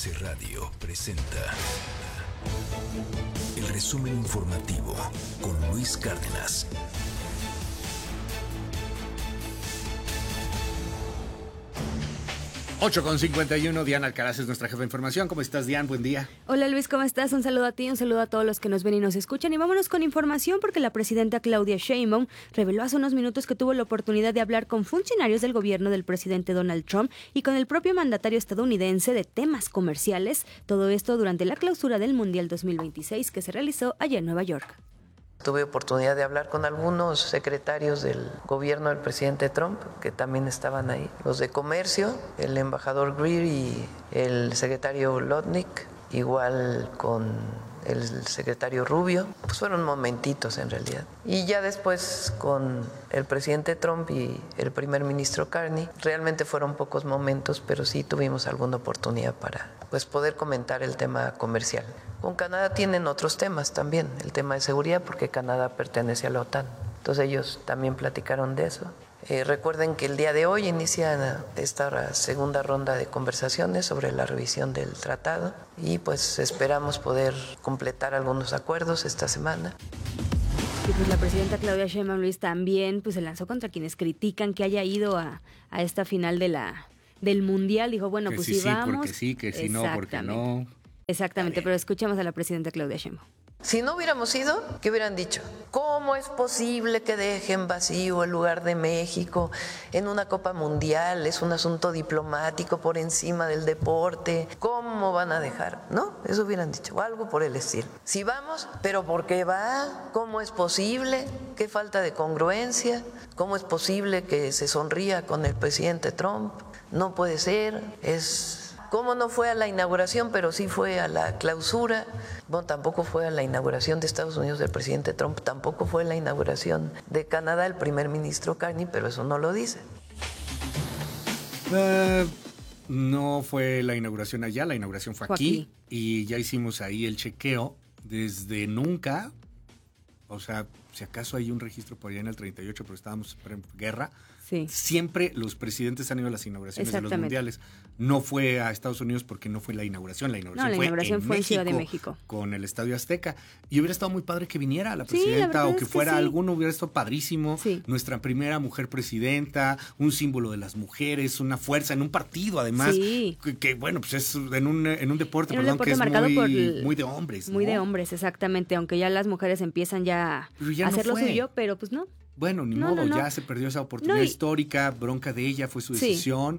MBS Radio presenta el resumen informativo con Luis Cárdenas. Ocho con 51, Diana Alcaraz es nuestra jefa de información. ¿Cómo estás, Diana? Buen día. Hola Luis, ¿cómo estás? Un saludo a ti, un saludo a todos los que nos ven y nos escuchan. Y vámonos con información porque la presidenta Claudia Sheinbaum reveló hace unos minutos que tuvo la oportunidad de hablar con funcionarios del gobierno del presidente Donald Trump y con el propio mandatario estadounidense de temas comerciales. Todo esto durante la clausura del Mundial 2026 que se realizó allá en Nueva York. Tuve oportunidad de hablar con algunos secretarios del gobierno del presidente Trump, que también estaban ahí. Los de comercio, el embajador Greer y el secretario Lutnick, igual con el secretario Rubio. Pues fueron momentitos en realidad. Y ya después con el presidente Trump y el primer ministro Carney, realmente fueron pocos momentos, pero sí tuvimos alguna oportunidad para poder comentar el tema comercial. Con Canadá tienen otros temas también, el tema de seguridad, porque Canadá pertenece a la OTAN. Entonces ellos también platicaron de eso. Recuerden que el día de hoy inicia esta segunda ronda de conversaciones sobre la revisión del tratado y pues esperamos poder completar algunos acuerdos esta semana. Y pues la presidenta Claudia Sheinbaum, Luis, también se lanzó contra quienes critican que haya ido a esta final del Mundial. Dijo, bueno, que pues sí, si vamos... porque sí, que si no, porque no. Exactamente, pero escuchamos a la presidenta Claudia Sheinbaum. Si no hubiéramos ido, ¿qué hubieran dicho? ¿Cómo es posible que dejen vacío el lugar de México en una Copa Mundial? Es un asunto diplomático por encima del deporte. ¿Cómo van a dejar? ¿No? Eso hubieran dicho, o algo por el estilo. Si vamos, ¿pero por qué va? ¿Cómo es posible? ¿Qué falta de congruencia? ¿Cómo es posible que se sonría con el presidente Trump? No puede ser, ¿Cómo no fue a la inauguración, pero sí fue a la clausura? Bueno, tampoco fue a la inauguración de Estados Unidos del presidente Trump, tampoco fue a la inauguración de Canadá el primer ministro Carney, pero eso no lo dice. No fue la inauguración allá, la inauguración fue aquí y ya hicimos ahí el chequeo desde nunca. O sea, si acaso hay un registro por allá en el 38, pero estábamos en guerra. Sí. Siempre los presidentes han ido a las inauguraciones de los mundiales. No fue a Estados Unidos porque no fue la inauguración. La inauguración fue en Ciudad de México. Con el Estadio Azteca. Y hubiera estado muy padre que viniera la presidenta o que fuera alguno, hubiera estado padrísimo. Sí. Nuestra primera mujer presidenta, un símbolo de las mujeres, una fuerza en un partido además. Sí. Que bueno, pues es en un deporte, que es muy de hombres. Muy de hombres, exactamente. Aunque ya las mujeres empiezan ya a hacer lo suyo, pero pues no. Bueno, ni modo, ya se perdió esa oportunidad histórica, bronca de ella, fue su decisión,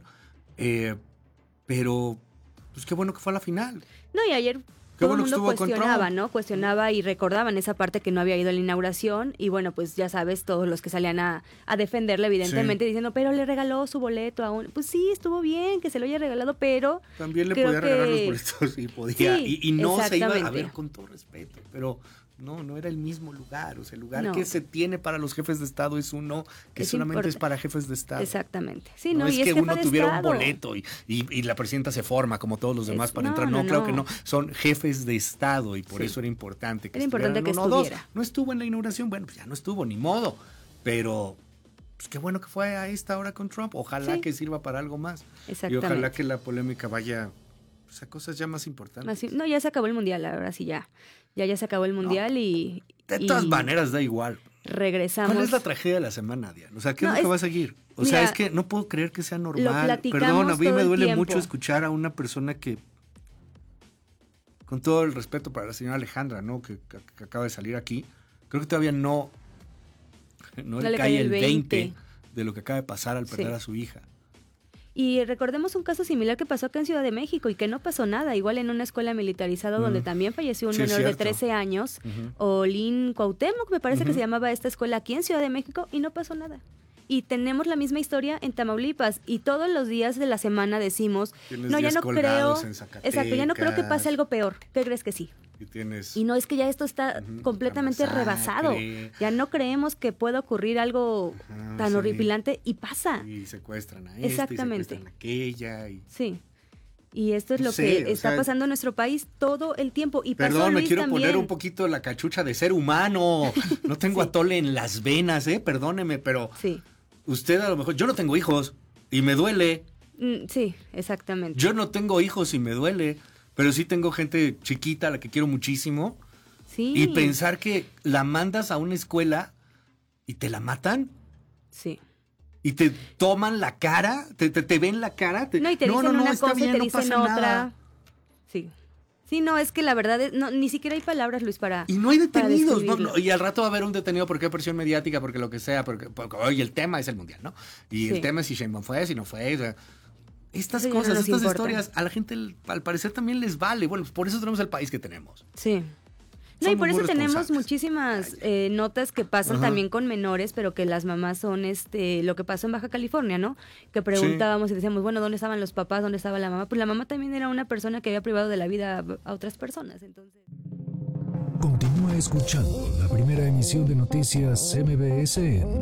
pero pues qué bueno que fue a la final. No, y ayer todo el mundo cuestionaba, ¿no? Cuestionaba y recordaban esa parte que no había ido a la inauguración y bueno, pues ya sabes, todos los que salían a defenderle evidentemente diciendo, pero le regaló su boleto a un... Pues sí, estuvo bien que se lo haya regalado, pero... También le podía regalar los boletos y podía, y no se iba a ver con todo respeto, pero... No era el mismo lugar, o sea, el lugar que se tiene para los jefes de Estado es uno que solamente es para jefes de Estado. Exactamente. Sí, no es y que uno tuviera un boleto y la presidenta se forma como todos los demás para entrar. Claro que no. Son jefes de Estado y por eso era importante que estuviera. No estuvo en la inauguración, bueno, pues ya no estuvo, ni modo, pero... Pues qué bueno que fue a esta hora con Trump. Ojalá que sirva para algo más. Y ojalá que la polémica vaya a cosas ya más importantes. No, ya se acabó el mundial, ahora sí ya se acabó el mundial y... De todas maneras da igual. Regresamos. ¿Cuál es la tragedia de la semana, Diana? O sea, ¿qué es lo que va a seguir? O sea, es que no puedo creer que sea normal. Perdón, a mí me duele mucho escuchar a una persona que, con todo el respeto para la señora Alejandra, ¿no? Que acaba de salir aquí, creo que todavía no le cae el 20 de lo que acaba de pasar al perder a su hija. Y recordemos un caso similar que pasó acá en Ciudad de México y que no pasó nada, igual en una escuela militarizada donde también falleció un menor de 13 años, Olin Cuauhtémoc, me parece que se llamaba esta escuela aquí en Ciudad de México y no pasó nada. Y tenemos la misma historia en Tamaulipas y todos los días de la semana decimos, ya no creo, ya no creo que pase algo peor. ¿Qué crees que sí? Y no, es que ya esto está completamente rebasado. Ya no creemos que pueda ocurrir algo tan horripilante y pasa. Y secuestran a secuestran a aquella. Sí. Y esto es lo que está pasando en nuestro país todo el tiempo. Y perdón, me quiero poner un poquito la cachucha de ser humano. No tengo atole en las venas, perdóneme, pero usted a lo mejor... Yo no tengo hijos y me duele. Sí, exactamente. Yo no tengo hijos y me duele. pero sí tengo gente chiquita a la que quiero muchísimo. Sí. Y pensar que la mandas a una escuela y te la matan. Sí. Y te toman la cara, te ven la cara. No, y te dicen una cosa y te dicen otra. Nada. Sí. Sí, no, es que la verdad ni siquiera hay palabras, Luis, para. Y no hay detenidos, no, y al rato va a haber un detenido porque hay presión mediática, porque lo que sea, porque hoy el tema es el mundial, ¿no? Y el tema es si Sheinbaum fue, si no fue. O sea, estas cosas, estas historias, a la gente al parecer también les vale. Bueno, por eso tenemos el país que tenemos. Sí. No, y por eso tenemos muchísimas notas que pasan también con menores, pero que las mamás son lo que pasó en Baja California, ¿no? Que preguntábamos y decíamos, bueno, ¿dónde estaban los papás? ¿Dónde estaba la mamá? Pues la mamá también era una persona que había privado de la vida a otras personas, entonces. Continúa escuchando la primera emisión de Noticias MBS en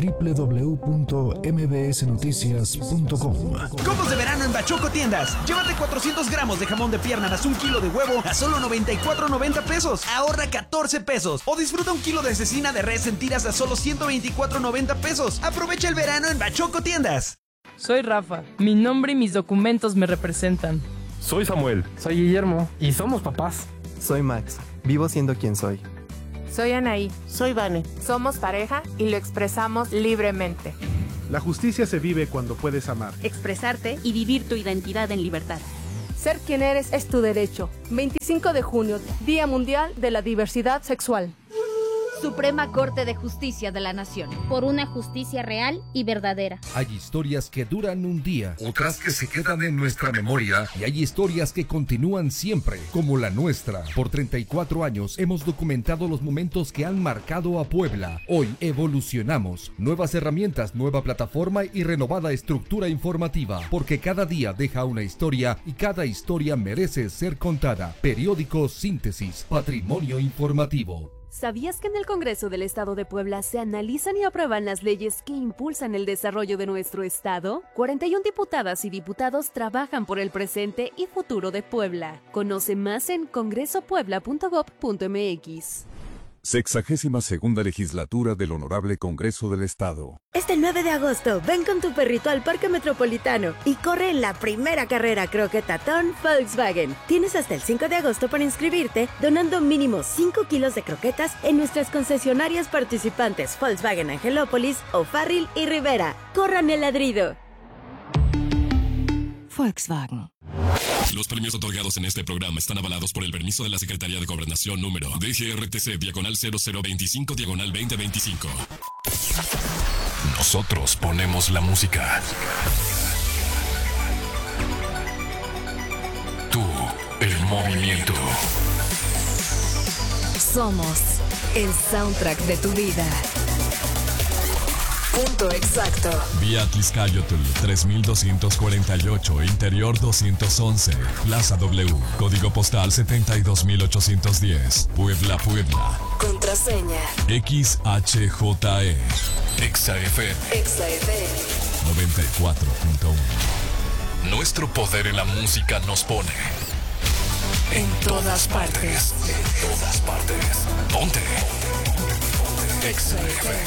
www.mbsnoticias.com. Combos de verano en Bachoco Tiendas. Llévate 400 gramos de jamón de pierna más 1 kilo de huevo a solo $94.90 pesos. Ahorra 14 pesos. O disfruta 1 kilo de cecina de res en tiras a solo $124.90 pesos. Aprovecha el verano en Bachoco Tiendas. Soy Rafa. Mi nombre y mis documentos me representan. Soy Samuel. Soy Guillermo. Y somos papás. Soy Max. Vivo siendo quien soy. Soy Anaí. Soy Vane. Somos pareja y lo expresamos libremente. La justicia se vive cuando puedes amar, expresarte y vivir tu identidad en libertad. Ser quien eres es tu derecho. 25 de junio, Día Mundial de la Diversidad Sexual. Suprema Corte de Justicia de la Nación. Por una justicia real y verdadera. Hay historias que duran un día, otras que se quedan en nuestra memoria, y hay historias que continúan siempre, como la nuestra. Por 34 años hemos documentado los momentos que han marcado a Puebla. Hoy evolucionamos. Nuevas herramientas, nueva plataforma y renovada estructura informativa, porque cada día deja una historia y cada historia merece ser contada. Periódico Síntesis, Patrimonio Informativo. ¿Sabías que en el Congreso del Estado de Puebla se analizan y aprueban las leyes que impulsan el desarrollo de nuestro estado? 41 diputadas y diputados trabajan por el presente y futuro de Puebla. Conoce más en congresopuebla.gov.mx. 62ª Legislatura del Honorable Congreso del Estado. Este 9 de agosto, ven con tu perrito al Parque Metropolitano y corre en la primera carrera croquetatón Volkswagen. Tienes hasta el 5 de agosto para inscribirte, donando mínimo 5 kilos de croquetas en nuestras concesionarias participantes Volkswagen Angelópolis, O'Farrill y Rivera. ¡Corran el ladrido! Volkswagen. Los premios otorgados en este programa están avalados por el permiso de la Secretaría de Gobernación número DGRTC/005/2025. Nosotros ponemos la música. Tú, el movimiento. Somos el soundtrack de tu vida. Punto exacto. Vía Tliscayotl 3248, Interior 211, Plaza W, Código Postal 72810, Puebla, Puebla. Contraseña XHJE. XAFM. 94.1. Nuestro poder en la música nos pone en todas partes. En todas partes. Ponte. XAFM.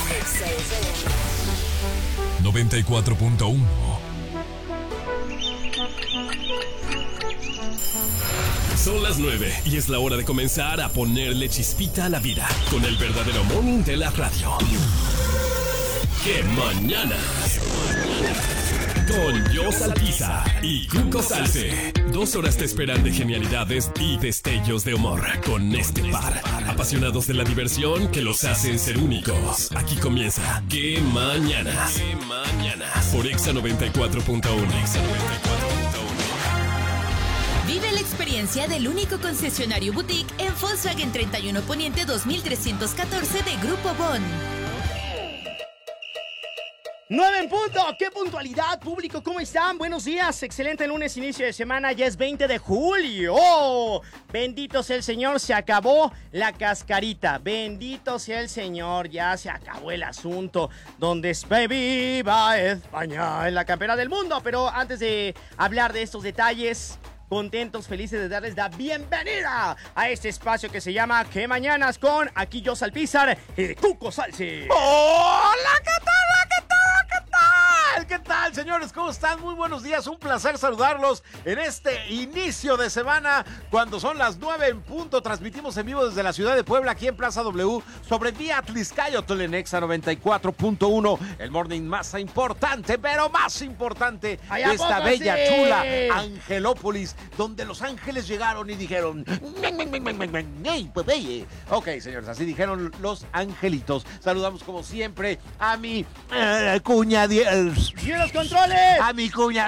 94.1. Son las 9 y es la hora de comenzar a ponerle chispita a la vida con el verdadero morning de la radio. ¡Qué mañana! Con Jos Alpiza y Cuco Salce. 2 horas te esperan de genialidades y destellos de humor con este par. Apasionados de la diversión que los hacen ser únicos. Aquí comienza ¡Qué mañanas! ¡Qué mañanas! Por Exa 94.1. Vive la experiencia del único concesionario boutique en Volkswagen 31 Poniente 2314 de Grupo Bon. 9 en punto, ¡qué puntualidad, público! ¿Cómo están? Buenos días, excelente lunes, inicio de semana, ya es 20 de julio. ¡Oh! Bendito sea el Señor, se acabó la cascarita. Bendito sea el Señor, ya se acabó el asunto. Donde viva España en la campera del mundo. Pero antes de hablar de estos detalles, contentos, felices de darles la bienvenida a este espacio que se llama ¿Qué mañanas? Con aquí Jos Alpizar y Cuco Salce. ¡Hola! ¿Qué tal? ¿qué tal, señores? ¿Cómo están? Muy buenos días, un placer saludarlos en este inicio de semana, cuando son las 9 en punto. Transmitimos en vivo desde la ciudad de Puebla, aquí en Plaza W, sobre vía Atlixcáyotl en Exa 94.1, el morning más importante, pero más importante de esta bella, chula Angelópolis, donde los ángeles llegaron y dijeron, ok, señores, así dijeron los angelitos. Saludamos como siempre a mi cuña ¡Gio los controles! A mi cuña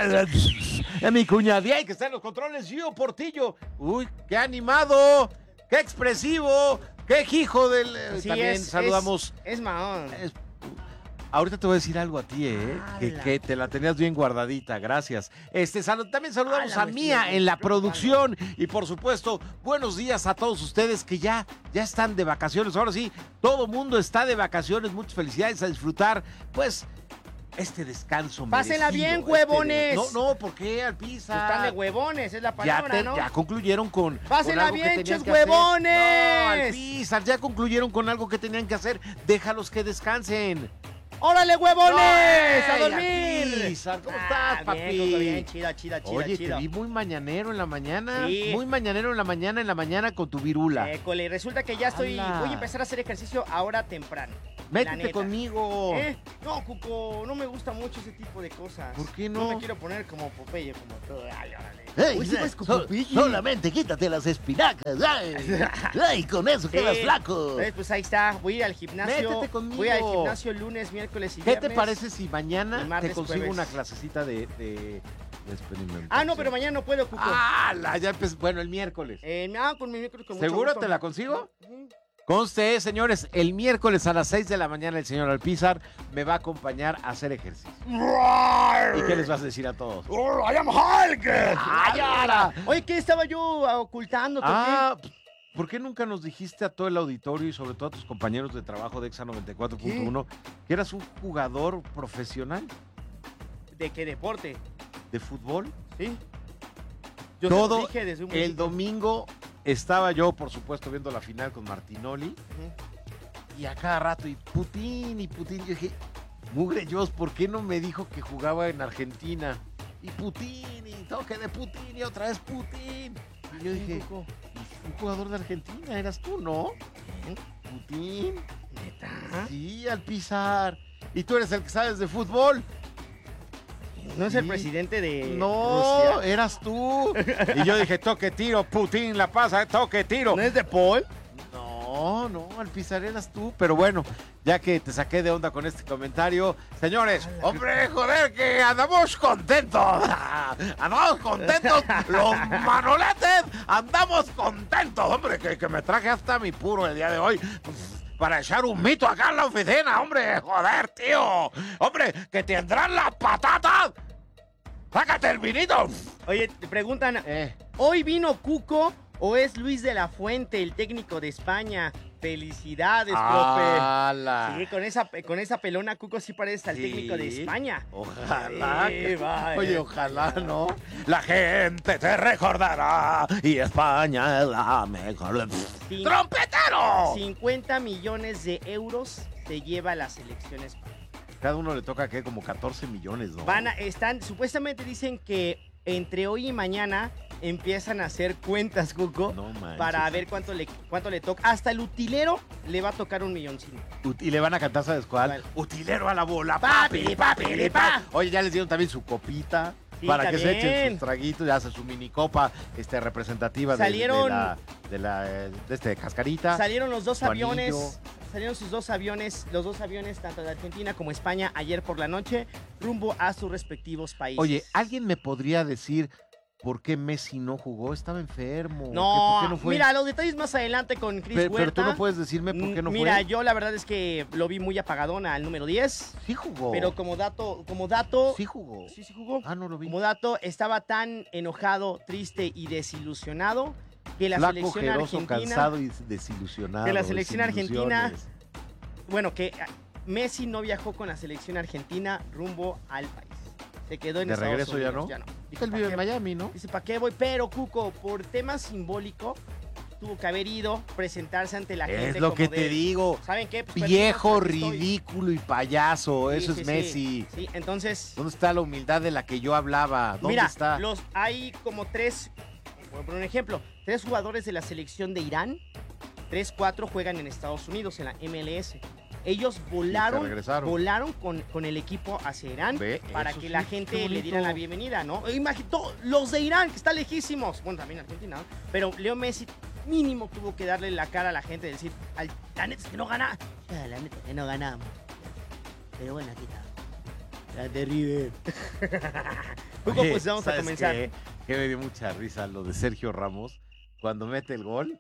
que está en los controles, Gio Portillo. Uy, qué animado, qué expresivo, qué hijo del... Sí, también saludamos... Es mahón. Ahorita te voy a decir algo a ti, que te la tenías bien guardadita, gracias. También saludamos a Mía en la producción y por supuesto, buenos días a todos ustedes que ya están de vacaciones. Ahora sí, todo mundo está de vacaciones, muchas felicidades, a disfrutar, pues, este descanso Pásenla merecido, bien, huevones. No, ¿por qué, Alpizar? Están de huevones, es la palabra, ¿no? Ya concluyeron con... Pásenla con bien, ches huevones. huevones. No, Alpizar, ya concluyeron con algo que tenían que hacer. Déjalos que descansen. ¡Órale, huevones! ¡A dormir! Alpizar, ¿cómo estás, papi? Bien, chida. Oye, te vi muy mañanero en la mañana. Sí. Muy mañanero en la mañana con tu virula. Cole, resulta que ya voy a empezar a hacer ejercicio ahora temprano. Métete conmigo. No, Cuco, no me gusta mucho ese tipo de cosas. ¿Por qué no? No me quiero poner como Popeye, como todo. Ay, órale. Solamente quítate las espinacas. Ay, con eso quedas flaco. Pues ahí está, voy a ir al gimnasio. Métete conmigo. Voy al gimnasio lunes, miércoles y viernes. ¿Qué te parece si mañana te consigo jueves. Una clasecita de experimentación? Ah, no, pero mañana no puedo, Cuco. Ya empecé. Bueno, el miércoles. Con mi miércoles con ¿seguro mucho gusto. te la consigo? Conste, señores, el miércoles a las 6 de la mañana el señor Alpizar me va a acompañar a hacer ejercicio. ¿Y qué les vas a decir a todos? ¡I am Hulk! Oye, ¿qué estaba yo ocultando? ¿Por qué nunca nos dijiste a todo el auditorio y sobre todo a tus compañeros de trabajo de Exa 94.1 que eras un jugador profesional? ¿De qué deporte? ¿De fútbol? Sí. Yo todo dije desde un el domingo estaba yo, por supuesto, viendo la final con Martinoli. Y a cada rato, y Putin. Yo dije, mugre Dios, ¿por qué no me dijo que jugaba en Argentina? Y Putin, y toque de Putin, y otra vez Putin. Y yo dije, un jugador de Argentina, eras tú, ¿no? Putin. ¿Neta? Sí, Alpizar. Y tú eres el que sabes de fútbol. ¿No es el presidente de No, Rusia? Eras tú. Y yo dije, toque tiro, Putin la pasa, toque tiro. ¿No es de Paul? No, Alpizar eras tú. Pero bueno, ya que te saqué de onda con este comentario, señores, hombre, joder, que andamos contentos. Andamos contentos. Los manoletes, andamos contentos. Hombre, que me traje hasta mi puro el día de hoy. Para echar un mito acá en la oficina, hombre. Joder, tío. Hombre, que tendrán las patatas. Sácate el vinito. Oye, te preguntan, ¿hoy vino Cuco o es Luis de la Fuente, el técnico de España? Felicidades, profe. Sí, con esa pelona, Cuco sí parece al técnico de España. Ojalá. Oye, ojalá, ¿no? La gente te recordará y España es la mejor. ¡Trompetero! 50 millones de euros se lleva la selección española. Cada uno le toca, ¿qué? Como 14 millones, ¿no? Supuestamente dicen que entre hoy y mañana empiezan a hacer cuentas, Cuco, para ver cuánto le toca. Hasta el utilero le va a tocar 1 milloncito. Y le van a cantar, ¿sabes cuál? Utilero a la bola, papi. Oye, ya les dieron también su copita. Sí, para que se echen sus traguitos, ya hace su mini copa representativa de cascarita. Salieron los dos aviones. Salieron sus dos aviones, los dos aviones, tanto de Argentina como España, ayer por la noche, rumbo a sus respectivos países. Oye, ¿alguien me podría decir por qué Messi no jugó? Estaba enfermo. No, ¿por qué no fue? Mira, los detalles más adelante con Chris Huerta. Pero tú no puedes decirme por qué no fue. Mira, yo la verdad es que lo vi muy apagadón al número 10. Sí jugó. Pero como dato... Sí jugó. Sí jugó. Ah, no lo vi. Como dato, estaba tan enojado, triste y desilusionado que la selección argentina... cansado y desilusionado. Que la selección argentina... Bueno, que Messi no viajó con la selección argentina rumbo al país. Se quedó en Estados Unidos. ¿De regreso ya no? Dijo, él vive en Miami, ¿no? Dice, ¿para qué voy? Pero, Cuco, por tema simbólico, tuvo que haber ido, presentarse ante la gente. Es lo que te digo. ¿Saben qué? Pues, viejo, ridículo y payaso. Sí, eso es Messi. Sí, entonces. ¿Dónde está la humildad de la que yo hablaba? ¿Dónde está? Hay como 3, por un ejemplo, 3 jugadores de la selección de Irán, 3-4 juegan en Estados Unidos, en la MLS. Ellos volaron con el equipo hacia Irán para que la gente le diera la bienvenida, ¿no? Imagínate, los de Irán, que están lejísimos. Bueno, también Argentina, ¿no? Pero Leo Messi mínimo tuvo que darle la cara a la gente y decir, la neta es que no gana. La neta es que no ganamos. Pero bueno, aquí está. La de River. Pues vamos a comenzar. Que me dio mucha risa lo de Sergio Ramos cuando mete el gol,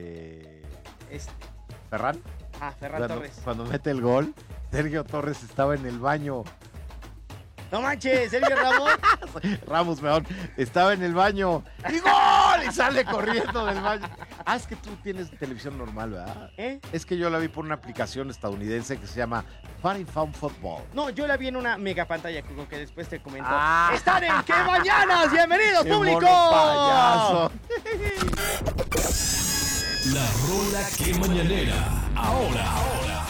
Ferran. Ferran Torres. Cuando mete el gol, Sergio Torres estaba en el baño. No manches, Sergio Ramos. Ramos, mejor. Estaba en el baño. ¡Y gol! Y sale corriendo del baño. Es que tú tienes televisión normal, ¿verdad? Es que yo la vi por una aplicación estadounidense que se llama Funny Fun Football. No, yo la vi en una mega pantalla, que después te comento. ¡Están en ¡Qué Mañanas! ¡Bienvenidos, público! ¡Payaso! La rola que mañanera. Ahora.